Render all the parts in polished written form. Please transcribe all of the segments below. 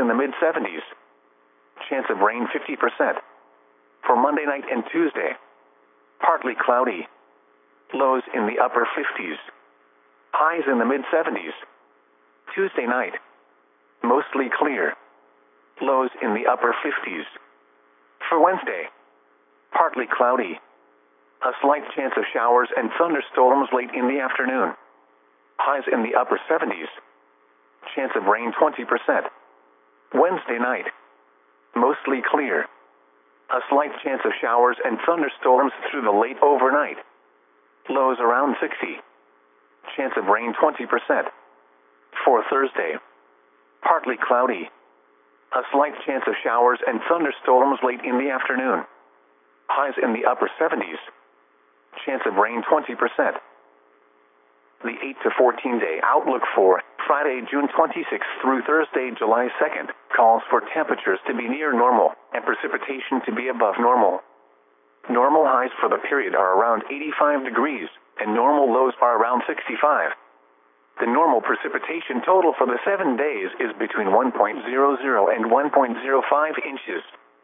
in the mid-70s. Chance of rain 50%. For Monday night and Tuesday, partly cloudy. Lows in the upper 50s. Highs in the mid-70s. Tuesday night, mostly clear. Lows in the upper 50s. For Wednesday, partly cloudy. A slight chance of showers and thunderstorms late in the afternoon. Highs in the upper 70s. Chance of rain 20%. Wednesday night, mostly clear. A slight chance of showers and thunderstorms through the late overnight. Lows around 60. Chance of rain 20%. For Thursday, partly cloudy. A slight chance of showers and thunderstorms late in the afternoon. Highs in the upper 70s. Chance of rain 20%. The 8 to 14 day outlook for Friday, June 26th through Thursday, July 2nd, calls for temperatures to be near normal and precipitation to be above normal. Normal highs for the period are around 85 degrees, and normal lows are around 65. The normal precipitation total for the 7 days is between 1.00 and 1.05 inches.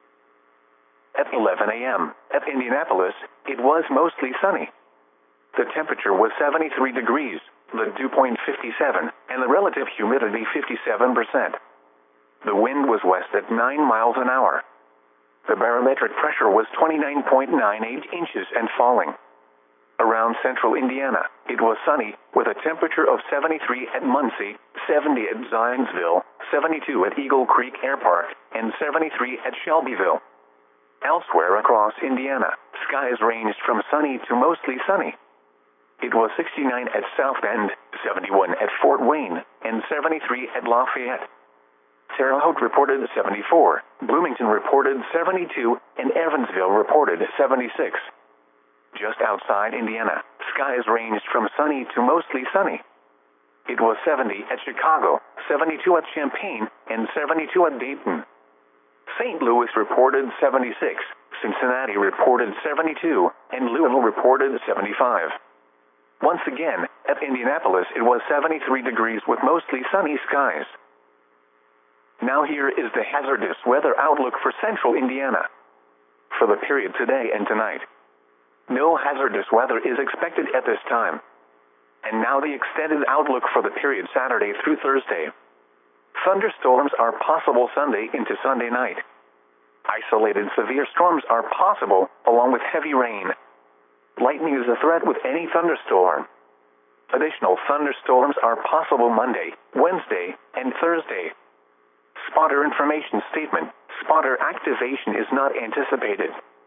At 11 a.m., at Indianapolis, it was mostly sunny. The temperature was 73 degrees, the dew point 57, and the relative humidity 57%. The wind was west at 9 miles an hour. The barometric pressure was 29.98 inches and falling. Around central Indiana, it was sunny, with a temperature of 73 at Muncie, 70 at Zionsville, 72 at Eagle Creek Air Park, and 73 at Shelbyville. Elsewhere across Indiana, skies ranged from sunny to mostly sunny. It was 69 at South Bend, 71 at Fort Wayne, and 73 at Lafayette. Terre Haute reported 74, Bloomington reported 72, and Evansville reported 76. Just outside Indiana, skies ranged from sunny to mostly sunny. It was 70 at Chicago, 72 at Champaign, and 72 at Dayton. St. Louis reported 76, Cincinnati reported 72, and Louisville reported 75. Once again, at Indianapolis it was 73 degrees with mostly sunny skies. Now here is the hazardous weather outlook for central Indiana. For the period today and tonight, no hazardous weather is expected at this time. And now the extended outlook for the period Saturday through Thursday. Thunderstorms are possible Sunday into Sunday night. Isolated severe storms are possible, along with heavy rain. Lightning is a threat with any thunderstorm. Additional thunderstorms are possible Monday, Wednesday, and Thursday. Spotter information statement. Spotter activation is not anticipated.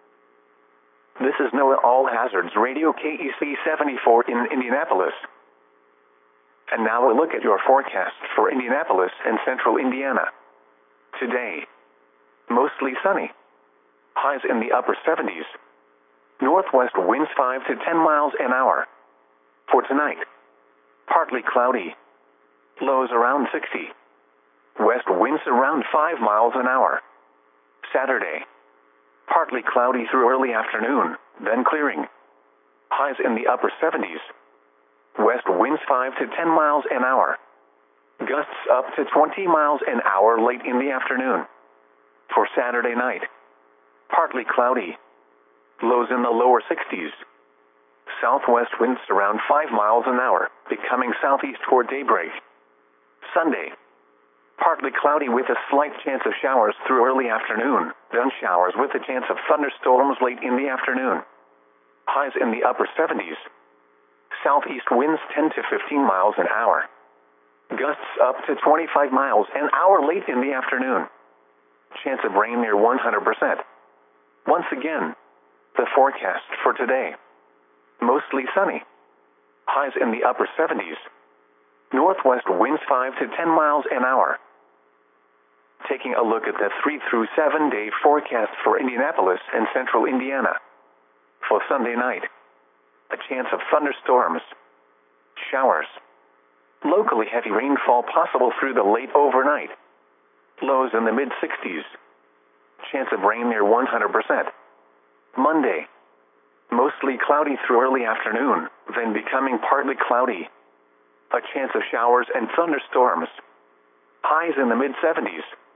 This is NOAA All Hazards Radio KEC 74 in Indianapolis. And now a look at your forecast for Indianapolis and central Indiana. Today, mostly sunny. Highs in the upper 70s. Northwest winds 5 to 10 miles an hour. For tonight, partly cloudy. Lows around 60. West winds around 5 miles an hour. Saturday, partly cloudy through early afternoon, then clearing. Highs in the upper 70s. West winds 5 to 10 miles an hour. Gusts up to 20 miles an hour late in the afternoon. For Saturday night, partly cloudy. Lows in the lower 60s. Southwest winds around 5 miles an hour, becoming southeast toward daybreak. Sunday, partly cloudy with a slight chance of showers through early afternoon, then showers with a chance of thunderstorms late in the afternoon. Highs in the upper 70s. Southeast winds 10 to 15 miles an hour. Gusts up to 25 miles an hour late in the afternoon. Chance of rain near 100%. Once again, the forecast for today. Mostly sunny. Highs in the upper 70s. Northwest winds 5 to 10 miles an hour. Taking a look at the 3 through 7 day forecast for Indianapolis and central Indiana. For Sunday night, a chance of thunderstorms, showers, locally heavy rainfall possible through the late overnight. Lows in the mid-60s. Chance of rain near 100%. Monday, mostly cloudy through early afternoon, then becoming partly cloudy. A chance of showers and thunderstorms. Highs in the mid-70s.